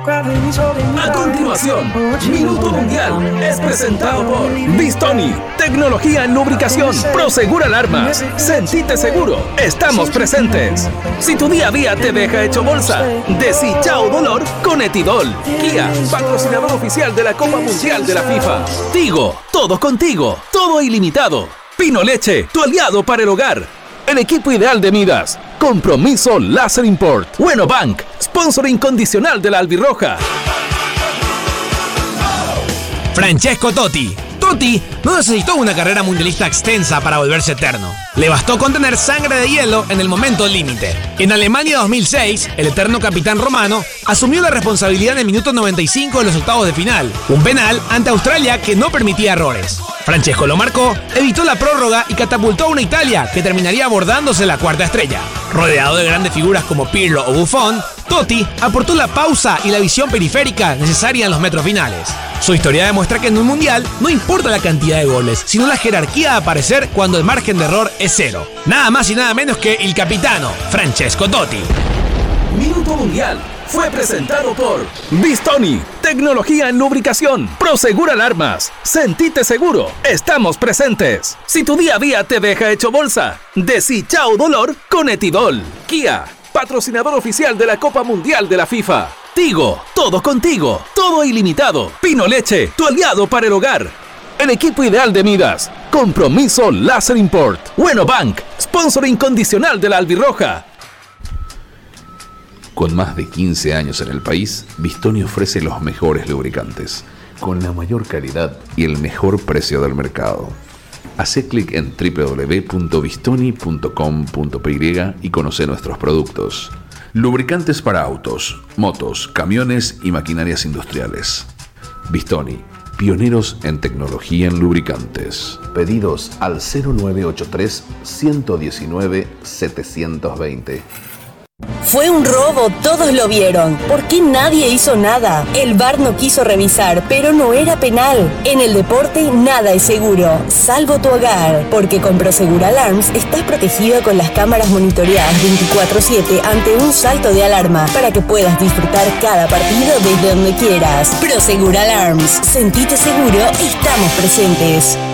A continuación, Minuto Mundial es presentado por Bistoni, tecnología en lubricación, Prosegur Alarmas, sentite seguro, estamos presentes. Si tu día a día te deja hecho bolsa, decí chao dolor con Etidol. Kia, patrocinador oficial de la Copa Mundial de la FIFA. Tigo, todo contigo, todo ilimitado. Pino Leche, tu aliado para el hogar. El equipo ideal de Midas. Compromiso Láser Import. Bueno Bank, sponsor incondicional de la albirroja. Francesco Totti. Totti no necesitó una carrera mundialista extensa para volverse eterno. Le bastó con tener sangre de hielo en el momento límite. En Alemania 2006, el eterno capitán romano asumió la responsabilidad en el minuto 95 de los octavos de final. Un penal ante Australia que no permitía errores. Francesco lo marcó, evitó la prórroga y catapultó a una Italia que terminaría abordándose la cuarta estrella. Rodeado de grandes figuras como Pirlo o Buffon, Totti aportó la pausa y la visión periférica necesaria en los metros finales. Su historia demuestra que en un mundial no importa la cantidad de goles, sino la jerarquía de aparecer cuando el margen de error es cero. Nada más y nada menos que el capitano, Francesco Totti. Minuto Mundial fue presentado por Bistoni, tecnología en lubricación, Prosegur Alarmas, sentite seguro, estamos presentes. Si tu día a día te deja hecho bolsa, decí chao dolor con Etidol. Kia, patrocinador oficial de la Copa Mundial de la FIFA. Tigo, todo contigo, todo ilimitado. Pino Leche, tu aliado para el hogar. El equipo ideal de Midas. Compromiso Láser Import. Bueno Bank, sponsor incondicional de la albirroja. Con más de 15 años en el país, Bistoni ofrece los mejores lubricantes, con la mayor calidad y el mejor precio del mercado. Hacé clic en www.bistoni.com.py y conoce nuestros productos. Lubricantes para autos, motos, camiones y maquinarias industriales. Bistoni, pioneros en tecnología en lubricantes. Pedidos al 0983 119 720. Fue un robo, todos lo vieron. ¿Por qué nadie hizo nada? El VAR no quiso revisar, pero no era penal. En el deporte nada es seguro, salvo tu hogar. Porque con Prosegur Alarms estás protegido con las cámaras monitoreadas 24/7 ante un salto de alarma para que puedas disfrutar cada partido desde donde quieras. Prosegur Alarms, sentite seguro, estamos presentes.